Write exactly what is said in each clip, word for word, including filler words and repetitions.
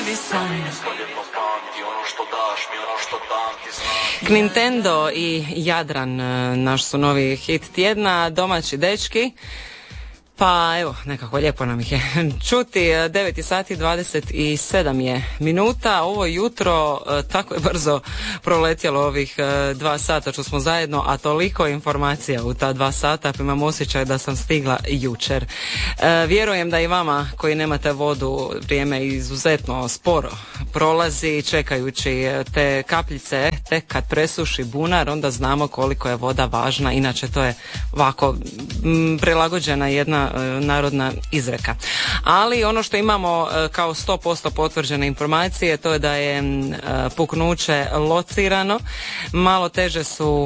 Nintendo i Jadran, naš su novi hit tjedna, domaći dečki. Pa evo, nekako lijepo nam ih je čuti. devet sati dvadeset sedam je minuta. Ovo jutro tako je brzo proletjelo ovih dva sata što smo zajedno, a toliko informacija u ta dva sata, pa imam osjećaj da sam stigla jučer. E, vjerujem da i vama koji nemate vodu vrijeme izuzetno sporo prolazi, čekajući te kapljice, tek kad presuši bunar onda znamo koliko je voda važna. Inače to je ovako m, prilagođena jedna narodna izreka. Ali ono što imamo kao sto posto potvrđene informacije, to je da je puknuće locirano. Malo teže su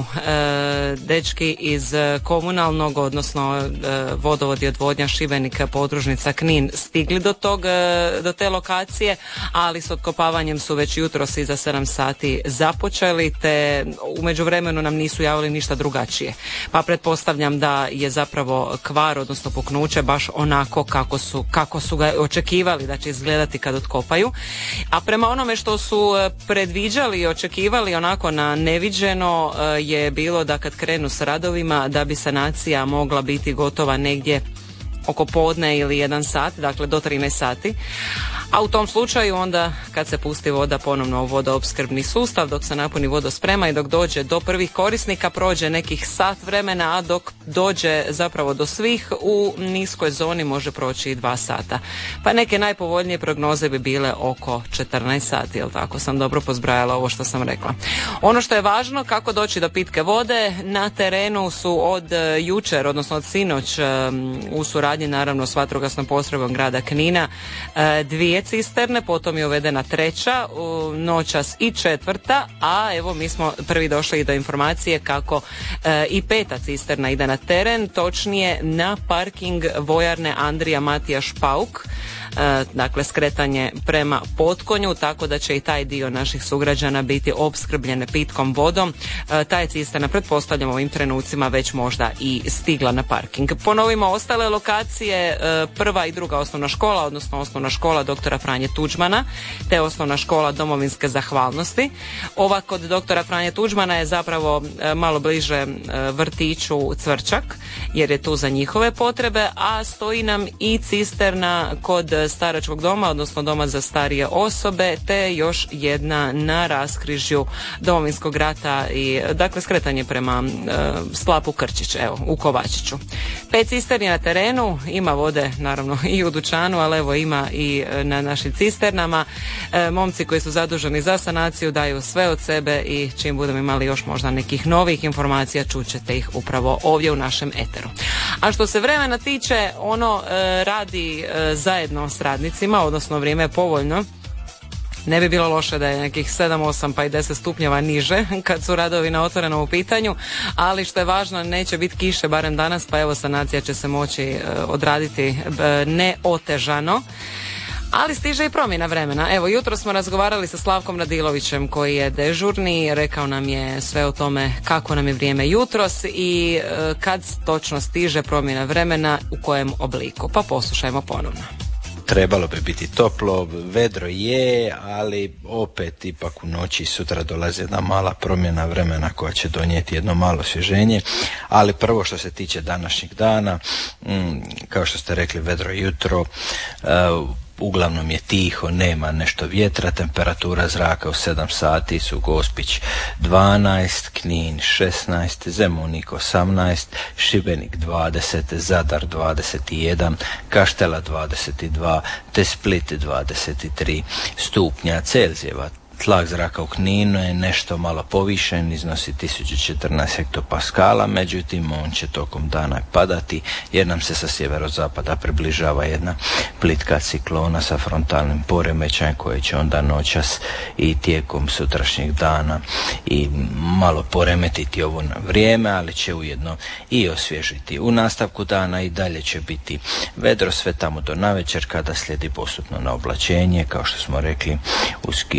e, dečki iz komunalnog, odnosno e, vodovod i odvodnja Šibenika, podružnica Knin stigli do tog, e, do te lokacije, ali s otkopavanjem su već jutros iza sedam sati započeli, te u međuvremenu nam nisu javili ništa drugačije. Pa pretpostavljam da je zapravo kvar, odnosno puknuće baš onako kako su, kako su ga očekivali da će izgledati kad otkopaju. A prema onome što su predviđali i očekivali onako na neviđeno je bilo da kad krenu s radovima da bi sanacija mogla biti gotova negdje oko podne ili jedan sat, dakle do trinaest sati. A u tom slučaju onda kad se pusti voda ponovno u vodoopskrbni sustav, dok se napuni vodosprema i dok dođe do prvih korisnika prođe nekih sat vremena, a dok dođe zapravo do svih u niskoj zoni može proći i dva sata. Pa neke najpovoljnije prognoze bi bile oko četrnaest sati, jel tako sam dobro pozbrajala ovo što sam rekla. Ono što je važno, kako doći do pitke vode, na terenu su od jučer, odnosno od sinoć u suradnji naravno s vatrogasnom postrojbom grada Knina dvije cisterne, potom je uvedena treća, noćas i četvrta, a evo mi smo prvi došli do informacije kako e, i peta cisterna ide na teren, točnije na parking vojarne Andrija Matijaš Pauk, e, dakle skretanje prema Potkonju, tako da će i taj dio naših sugrađana biti opskrbljene pitkom vodom. E, ta je cisterna, pretpostavljamo u ovim trenucima, već možda i stigla na parking. Ponovimo ostale lokacije, e, prva i druga osnovna škola, odnosno osnovna škola doktora Franje Tuđmana, te osnovna škola Domovinske zahvalnosti. Ova kod doktora Franje Tuđmana je zapravo e, malo bliže e, vrtiću Cvrčak, jer je tu za njihove potrebe, a stoji nam i cisterna kod staračkog doma, odnosno doma za starije osobe, te još jedna na raskrižju Domovinskog rata i dakle skretanje prema e, Slapu Krčić, evo u Kovačiću. Pet cisterni na terenu, ima vode naravno i u dućanu, ali evo ima i na našim cisternama. E, momci koji su zaduženi za sanaciju daju sve od sebe i čim budemo imali još možda nekih novih informacija čućete ih upravo ovdje u našem eteru. A što se vremena tiče, ono e, radi e, zajedno s radnicima, odnosno vrijeme je povoljno. Ne bi bilo loše da je nekih sedam, osam pa i deset stupnjeva niže kad su radovi na otvorenom u pitanju, ali što je važno, neće biti kiše barem danas, pa evo sanacija će se moći e, odraditi e, neotežano. Ali stiže i promjena vremena. Evo, jutro smo razgovarali sa Slavkom Radilovićem koji je dežurni, rekao nam je sve o tome kako nam je vrijeme jutros i e, kad točno stiže promjena vremena, u kojem obliku. Pa poslušajmo ponovno. Trebalo bi biti toplo, vedro je, ali opet ipak u noći i sutra dolazi jedna mala promjena vremena koja će donijeti jedno malo osvježenje. Ali prvo što se tiče današnjeg dana, mm, kao što ste rekli, vedro jutro, uh, uglavnom je tiho, nema nešto vjetra, temperatura zraka u sedam sati su Gospić dvanaest, Knin šesnaest, Zemunik osamnaest, Šibenik dvadeset, Zadar dvadeset jedan, Kaštela dvadeset dva, te Split dvadeset tri stupnja Celzijeva. Tlak zraka u Kninu je nešto malo povišen, iznosi tisuću četrnaest hektopaskala, međutim on će tokom dana padati jer nam se sa sjeverozapada približava jedna plitka ciklona sa frontalnim poremećajem koji će onda noćas i tijekom sutrašnjeg dana i malo poremetiti ovo vrijeme, ali će ujedno i osvježiti. U nastavku dana i dalje će biti vedro sve tamo do navečer kada slijedi postupno naoblačenje, kao što smo rekli, uz kišu i pljusak.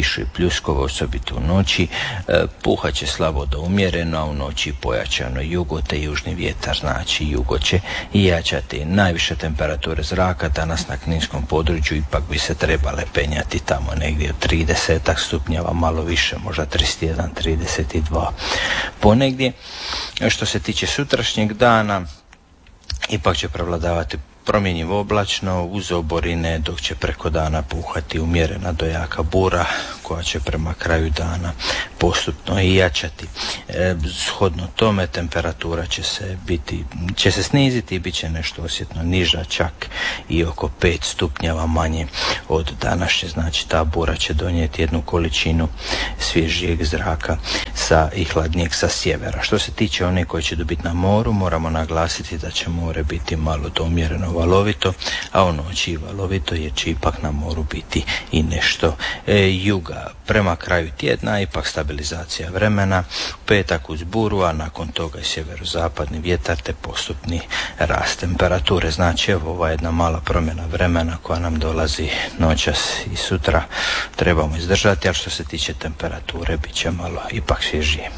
pljuskova, osobito u noći. Puhat će slabo do umjereno, a u noći pojačano jugo te južni vjetar, znači jugo će i jačati. Najviše temperature zraka danas na kninskom području ipak bi se trebale penjati tamo negdje od trideset stupnjeva, malo više, možda trideset jedan, trideset dva ponegdje. Što se tiče sutrašnjeg dana, ipak će prevladavati promjenjivo oblačno uz oborine, dok će preko dana puhati umjerena do jaka bura koja će prema kraju dana postupno i jačati. E, shodno tome temperatura će se biti, će se sniziti i bit će nešto osjetno niža, čak i oko pet stupnjeva manje od današnje. Znači ta bura će donijeti jednu količinu svježijeg zraka sa i hladnijeg sa sjevera. Što se tiče one koji će dobiti na moru, moramo naglasiti da će more biti malo do umjereno valovito, a u noći i valovito, jer će ipak na moru biti i nešto e, juga. Prema kraju tjedna ipak stabilizacija vremena, petak uz buru, a nakon toga i sjeverozapadni vjetar te postupni rast temperature. Znači evo ova jedna mala promjena vremena koja nam dolazi noćas i sutra trebamo izdržati, ali što se tiče temperature bit će malo ipak svježije.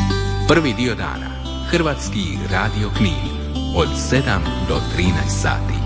Prvi dio dana, Hrvatski radio Knin, od sedam do trinaest sati.